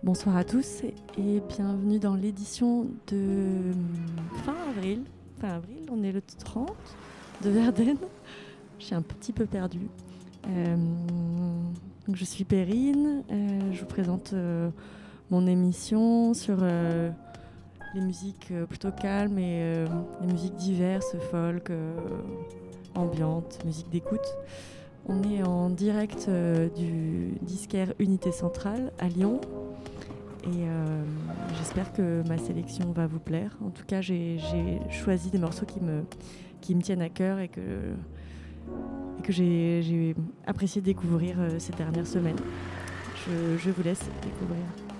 Bonsoir à tous et bienvenue dans l'édition de fin avril. Fin avril, on est le 30 de Verden. Je suis un petit peu perdue. Donc je suis Perrine. Je vous présente mon émission sur les musiques plutôt calmes et les musiques diverses, folk, ambiantes, musique d'écoute. On est en direct du disquaire Unité Centrale à Lyon. Et j'espère que ma sélection va vous plaire. En tout cas, j'ai choisi des morceaux qui me tiennent à cœur et que j'ai apprécié découvrir ces dernières semaines. Je vous laisse découvrir.